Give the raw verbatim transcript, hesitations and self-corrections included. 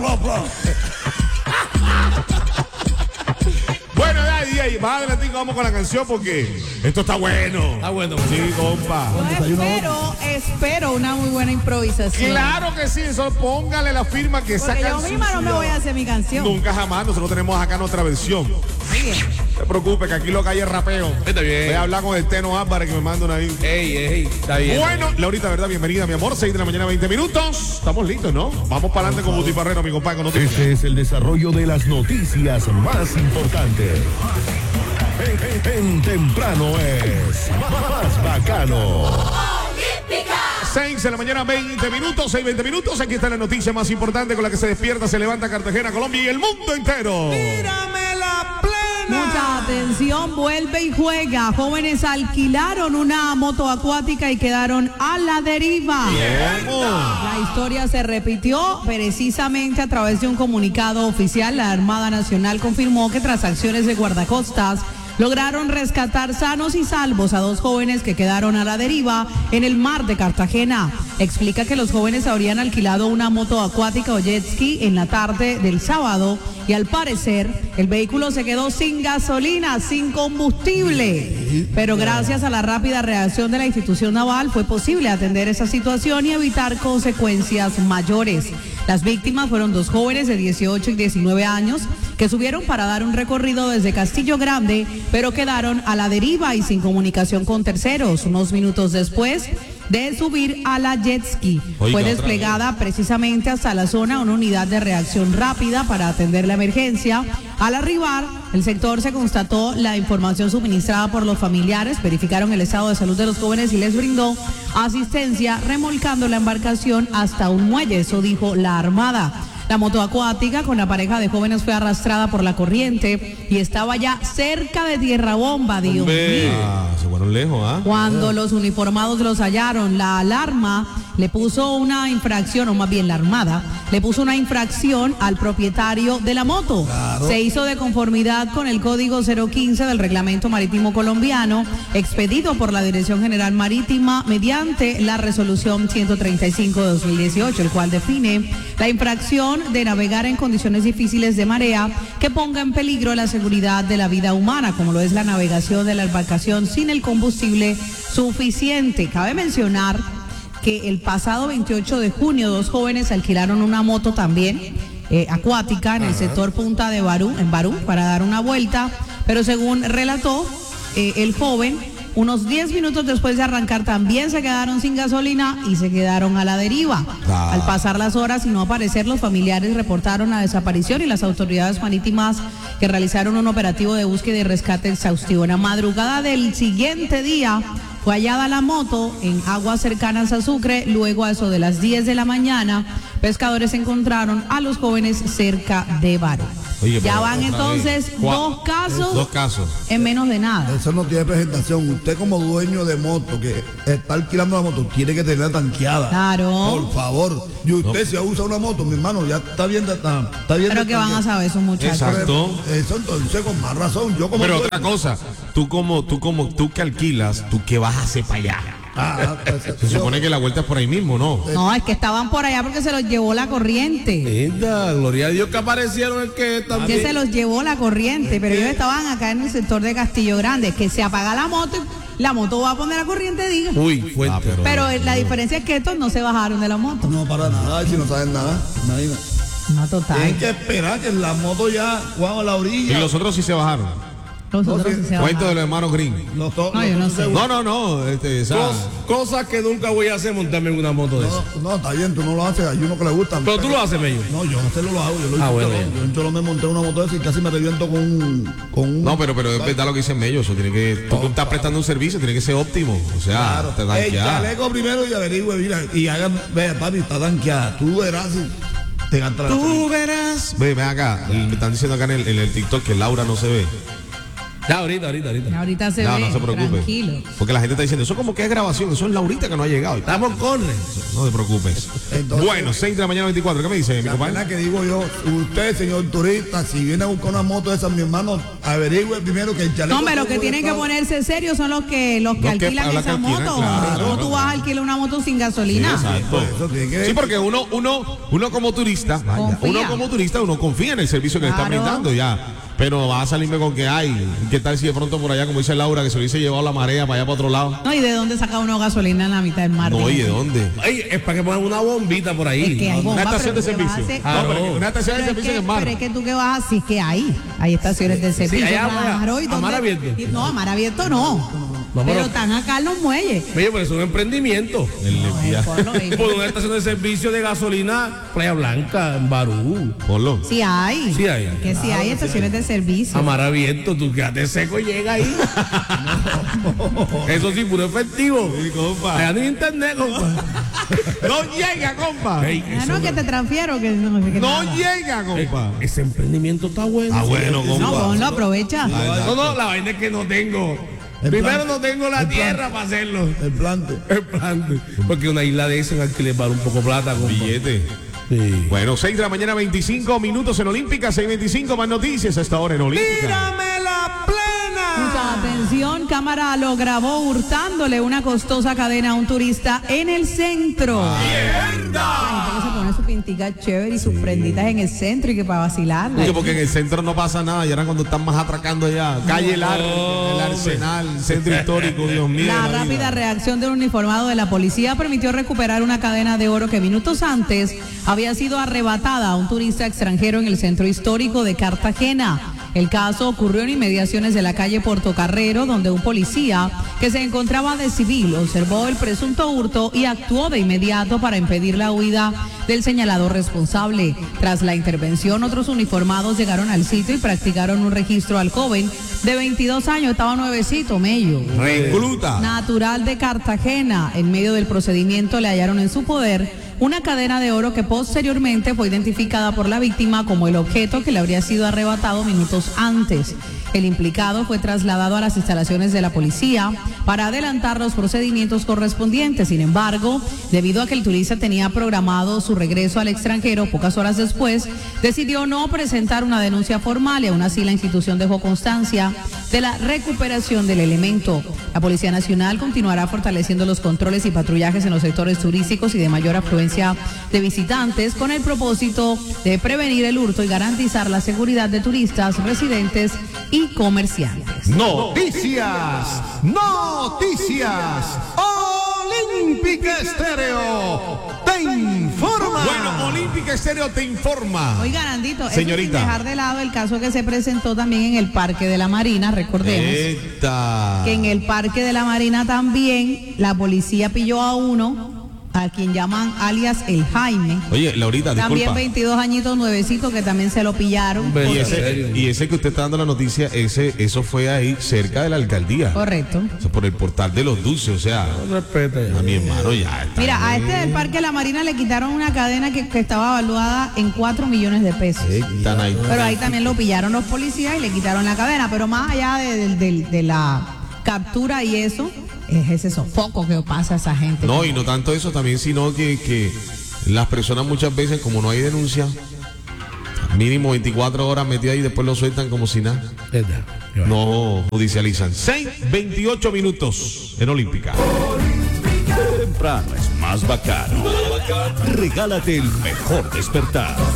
bla, bla. Bueno, ya, ya, más adelantito vamos con la canción porque esto está bueno. Está bueno. Sí, compa. Yo espero, espero una muy buena improvisación. Claro que sí, eso póngale la firma que Porque saca. yo misma no me voy a hacer mi canción. Nunca jamás, nosotros tenemos acá nuestra versión. Bien. No se preocupe que aquí lo que hay es rapeo. Está bien. Voy a hablar con el Teno Álvarez que me manda una ahí. Ey, ey, está bien. Bueno, Laurita, ¿verdad? Bienvenida, mi amor. seis de la mañana, veinte minutos. Estamos listos, ¿no? Vamos para adelante con Buti Parrero, mi compadre. Con noticias. Este es el desarrollo de las noticias más importantes. En, en- en temprano es más bacano. seis de la mañana, veinte minutos, seis, veinte minutos. Aquí está la noticia más importante con la que se despierta, se levanta Cartagena, Colombia y el mundo entero. Tírame la plena. Mucha atención, vuelve y juega. Jóvenes alquilaron una moto acuática y quedaron a la deriva. La historia se repitió precisamente a través de un comunicado oficial. La Armada Nacional confirmó que tras acciones de guardacostas lograron rescatar sanos y salvos a dos jóvenes que quedaron a la deriva en el mar de Cartagena. Explica que los jóvenes habrían alquilado una moto acuática o jet ski en la tarde del sábado y al parecer el vehículo se quedó sin gasolina, sin combustible. Pero gracias a la rápida reacción de la institución naval fue posible atender esa situación y evitar consecuencias mayores. Las víctimas fueron dos jóvenes de dieciocho y diecinueve años que subieron para dar un recorrido desde Castillo Grande, pero quedaron a la deriva y sin comunicación con terceros. Unos minutos después de subir a la jet ski, Oiga, fue otra desplegada precisamente hasta la zona una unidad de reacción rápida para atender la emergencia. Al arribar, el sector se constató la información suministrada por los familiares, verificaron el estado de salud de los jóvenes y les brindó asistencia remolcando la embarcación hasta un muelle, eso dijo la Armada. La moto acuática con la pareja de jóvenes fue arrastrada por la corriente y estaba ya cerca de Tierra Bomba, Dios mío. Ah, se fueron lejos, ¿ah? Cuando los uniformados los hallaron, la alarma le puso una infracción, o más bien la Armada, le puso una infracción al propietario de la moto. Claro. Se hizo de conformidad con el código cero quince del Reglamento Marítimo Colombiano, expedido por la Dirección General Marítima mediante la resolución ciento treinta y cinco de dos mil dieciocho, el cual define la infracción de navegar en condiciones difíciles de marea que ponga en peligro la seguridad de la vida humana, como lo es la navegación de la embarcación sin el combustible suficiente. Cabe mencionar que el pasado veintiocho de junio dos jóvenes alquilaron una moto también eh, acuática en el sector Punta de Barú, en Barú, para dar una vuelta, pero según relató eh, el joven, unos diez minutos después de arrancar también se quedaron sin gasolina y se quedaron a la deriva. Ah. Al pasar las horas y no aparecer, los familiares reportaron la desaparición y las autoridades marítimas que realizaron un operativo de búsqueda y rescate exhaustivo. En la madrugada del siguiente día fue hallada la moto en aguas cercanas a Sucre. Luego, a eso de las diez de la mañana, pescadores encontraron a los jóvenes cerca de Barú. Oye, Ya pero van otra entonces vez. ¿Cuál? dos casos Dos casos. en menos de nada. Eso no tiene presentación. Usted como dueño de moto que está alquilando la moto tiene que tenerla tanqueada. Claro. Por favor. Y usted si usa una moto, mi hermano, ya está bien, está, está bien. Pero que van a saber esos muchachos. Exacto. Eso entonces con más razón. Yo como Pero dueño- otra cosa, tú como, tú como, tú que alquilas, tú qué vas a hacer para allá. Ah, pues, Se supone que la vuelta es por ahí mismo, ¿no? No, es que estaban por allá porque se los llevó la corriente. Linda, gloria a Dios que aparecieron el que Que también. se los llevó la corriente, pero ellos estaban acá en el sector de Castillo Grande, que se apaga la moto y la moto va a poner la corriente, diga. Uy, fuerte. Ah, pero- Pero la diferencia es que estos no se bajaron de la moto. no para nada, si no saben nada. Imagina. No, total. Tienen que esperar que la moto ya juega a la Y orilla. los otros sí se bajaron. Los otros no, sí se Cuento de bajaron. los hermanos Green. Los to- No, yo los no otros sé. se- No, no, no. Este, esa- Cos- cosas que nunca voy a hacer, montarme en una moto de No, esas. no, está bien, tú no lo haces, hay uno que le gusta. Pero tú lo haces, Mello. No, yo no sé lo hago, yo lo hice Ah, bueno, solo. bien. Yo, yo no me monté una moto de esa y casi me reviento con un... Con un No, pero, pero es verdad lo que dicen ellos. Eso tiene que, tú, tú estás prestando un servicio, tiene que ser óptimo. O sea, Claro. te dan El que ah. chaleco primero y averigüe, mira, y hagan, vea, papi, está tanqueada. Tú verás si te gasta la Tú verás. Ve, ven acá. Me están diciendo acá en el, en el TikTok que Laura no se ve. Ya, ahorita, ahorita, ahorita. Ahorita se No, ve, no se preocupe. tranquilo. Porque la gente está diciendo, eso como que es grabación, eso es Laurita que no ha llegado. Estamos con No te preocupes. Entonces- bueno, seis de la mañana veinticuatro. ¿Qué me dice, mi La compadre? pena que digo yo, usted, señor turista, si viene a buscar una moto de esas, mi hermano, averigüe primero que el chaleco. No, hombre, los que tienen que estado... ponerse serios son los que los que Los que alquilan hablan esa que alquilan, moto. claro, ¿Cómo claro, tú vas a claro. alquilar una moto sin gasolina? Exacto. Eso tiene que ver. Sí, porque uno, uno, uno como turista, vaya, Confía. uno como turista, uno confía en el servicio que le está Claro. brindando ya. Pero va a salirme con que hay, ¿qué tal si de pronto por allá, como dice Laura, que se lo hubiese llevado la marea para allá para otro lado? No, ¿y de dónde saca uno gasolina en la mitad del mar? No, ¿y de Dime. dónde? Ay, es para que pongan una bombita por ahí. Es que hay bomba, Una estación de pero ¿qué vas a servicio. hacer? No, pero Ah, una estación de Pero es servicio que- en el mar. Pero es que tú qué vas a decir que hay. Hay estaciones de servicio. allá, claro, allá, ¿y a dónde? mar abierto. Y- No, a mar abierto no. No, pero pero- están acá en los muelles. Oye, pero es un emprendimiento. El No, de- eh, ponlo, baby. Por una estación de servicio de gasolina, Playa Blanca, en Barú. Ponlo. Sí hay. Sí hay. Que sí hay estaciones de servicio. A mar abierto, tú quédate seco y llega ahí. Eso sí, puro efectivo. Sí, compa. Allá en internet, compa. No llega, compa. Ey, Ah, eso no, que te transfiero. Que no, que No nada. llega, compa. Ese emprendimiento está bueno. Ah, bueno, No, compa. ponlo, aprovecha. No, no, la vaina es que no tengo. El Primero plan- no tengo la el plan- tierra para hacerlo. El plante. El plan. Porque una isla de esa en alquiler vale un poco plata, compa. Billete. Sí. Bueno, seis de la mañana, veinticinco minutos en Olímpica, seis veinticinco, más noticias a esta hora en Olímpica. la plena! Mucha atención, cámara lo grabó hurtándole una costosa cadena a un turista en el centro. La gente que se pone su pintica chévere y sus prenditas en el centro y que para vacilarla. Porque, porque en el centro no pasa nada, y ahora cuando están más atracando allá, calle El Ar, el Arsenal, centro histórico, Dios mío. La la rápida vida. reacción de un uniformado de la policía permitió recuperar una cadena de oro que minutos antes había sido arrebatada a un turista extranjero en el centro histórico de Cartagena. El caso ocurrió en inmediaciones de la calle Portocarrero, donde un policía que se encontraba de civil observó el presunto hurto y actuó de inmediato para impedir la huida del señalado responsable. Tras la intervención, otros uniformados llegaron al sitio y practicaron un registro al joven de veintidós años, estaba nuevecito, mello. Recluta. Natural de Cartagena. En medio del procedimiento le hallaron en su poder una cadena de oro que posteriormente fue identificada por la víctima como el objeto que le habría sido arrebatado minutos antes. El implicado fue trasladado a las instalaciones de la policía para adelantar los procedimientos correspondientes. Sin embargo, debido a que el turista tenía programado su regreso al extranjero pocas horas después, decidió no presentar una denuncia formal y aún así la institución dejó constancia de la recuperación del elemento. La Policía Nacional continuará fortaleciendo los controles y patrullajes en los sectores turísticos y de mayor afluencia de visitantes con el propósito de prevenir el hurto y garantizar la seguridad de turistas, residentes y comerciantes. Noticias, noticias. Olímpica Estéreo te informa. Bueno, Olímpica Estéreo te informa. Oiga, Nandito, eso Señorita. sin dejar de lado el caso que se presentó también en el Parque de la Marina, recordemos. Esta. Que en el Parque de la Marina también la policía pilló a uno, a quien llaman alias el Jaime. Oye, Laurita, También disculpa. veintidós añitos nuevecitos que también se lo pillaron. Ve- Y ¿En ese, serio? y ese que usted está dando la noticia, ese, eso fue ahí cerca de la alcaldía. Correcto. O sea, por el portal de los dulces, o sea, Respete. a mi hermano ya está. Mira, a este del Parque de la Marina le quitaron una cadena que, que estaba evaluada en cuatro millones de pesos. Están ahí. Pero ahí también lo pillaron los policías y le quitaron la cadena. Pero más allá de, de- de- de la captura y eso, es ese sofoco que pasa a esa gente. No, y no tanto eso también, sino que, que las personas muchas veces, como no hay denuncia, mínimo veinticuatro horas metidas y después lo sueltan como si nada. Verdad. No judicializan. seis veintiocho minutos en Olímpica. Temprano es más bacano. Regálate el mejor despertar.